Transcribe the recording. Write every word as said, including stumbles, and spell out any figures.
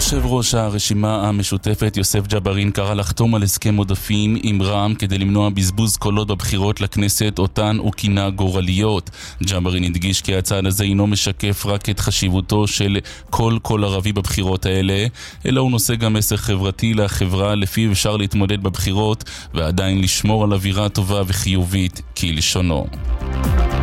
יושב ראש הרשימה המשותפת יוסף ג'בארין קרא לחתום על הסכם עודפים עם רע"מ כדי למנוע בזבוז קולות בבחירות לכנסת, אותן הוא כינה גורליות. ג'בארין הדגיש כי הצעד הזה אינו משקף רק את חשיבותו של כל קול ערבי בבחירות האלה, אלא הוא נושא גם מסר חברתי לחברה לפיו אפשר להתמודד בבחירות ועדיין לשמור על אווירה טובה וחיובית כלשונו.